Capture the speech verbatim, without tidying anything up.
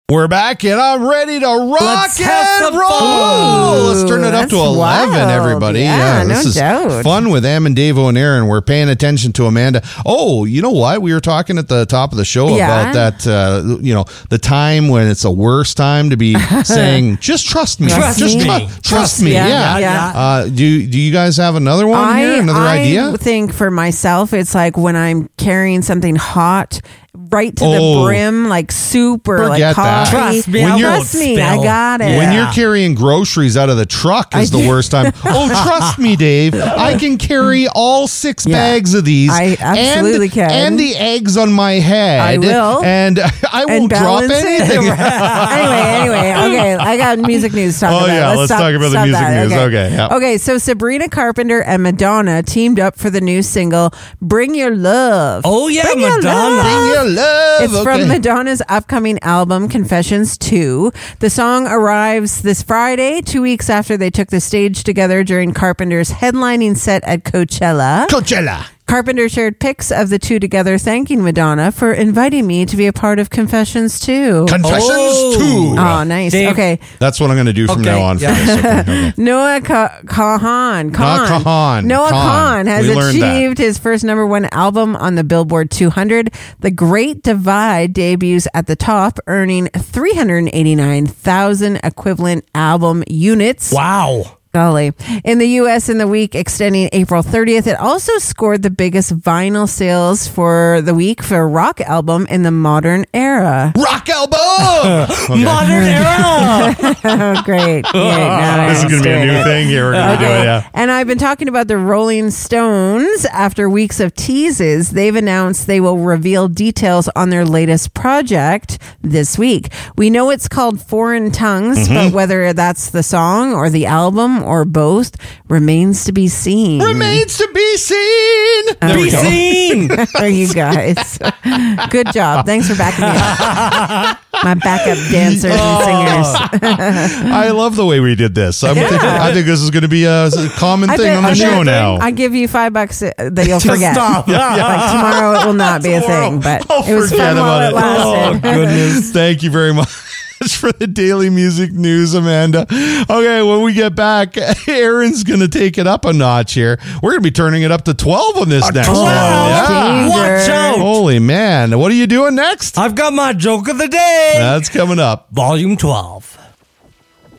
We're back and I'm ready to rock Let's have and some roll. fun. Let's turn it up That's to eleven, wild. everybody. Yeah, this no is doubt. fun with Em and Davo and Aaron. We're paying attention to Amanda. Oh, you know what? We were talking at the top of the show Yeah. about that, uh, you know, the time when it's the worst time to be saying, just trust me. Trust just me. tru- Trust trust me. me. Yeah. Yeah, yeah. Uh, do, do you guys have another one here? Another I idea? think for myself, it's like when I'm carrying something hot right to Oh. the brim, like soup or Forget like that. coffee. Trust me, When I you're- won't Trust me, I spill. got it. When Yeah. you're carrying groceries out of the truck is I- the worst time. Oh, trust me, Dave. I can carry all six Yeah. bags of these. I absolutely and, can. And the eggs on my head. I will. And I And won't drop balance it. anything. anyway, anyway, okay. I got music news to talk Oh, about. yeah, let's stop- talk about the stop music that. news. Okay, yeah. Okay, so Sabrina Carpenter and Madonna teamed up for the new single "Bring Your Love." Oh, yeah, Bring Your Madonna. Love. Bring your love. It's Okay. from Madonna's upcoming album, Confessions two. The song arrives this Friday, two weeks after they took the stage together during Carpenter's headlining set at Coachella. Coachella. Carpenter shared pics of the two together, thanking Madonna for inviting me to be a part of Confessions two. Confessions Oh. two. Oh, nice. Dave. Okay. That's what I'm going to do from Okay, now on. yeah. For this. Okay, okay. Noah Ka- Kahan, Not Kahan. Noah Khan. Kahan has We learned that. achieved his first number one album on the Billboard two hundred. The Great Divide debuts at the top, earning three hundred eighty-nine thousand equivalent album units. Wow. Golly. In the U S in the week extending April thirtieth, it also scored the biggest vinyl sales for the week for a rock album in the modern era. Rock album. Okay. Modern era. Oh, great. great. Now This is I'm going to be a doing new it. thing here. We're going to do it, yeah. And I've been talking about the Rolling Stones. After weeks of teases, they've announced they will reveal details on their latest project this week. We know it's called Foreign Tongues, Mm-hmm. but whether that's the song or the album or both remains to be seen. Remains to be seen. There Be we go. seen. Are you guys? Good job. Thanks for backing me up. My backup dancers Oh. and singers. I love the way we did this. I'm Yeah. thinking, I think this is going to be a, a common I thing bet- on the I show bet now. I give you five bucks uh, that you'll Just forget. stop. Like tomorrow, it will not be a thing, but I'll it was forget fun while about it it. lasted. Oh, goodness. Thank you very much for the daily music news, Amanda. Okay, when we get back, Aaron's going to take it up a notch here. We're going to be turning it up to twelve on this next one. twelve? Yeah. Watch out. Holy man. What are you doing next? I've got my joke of the day. That's coming up. Volume twelve.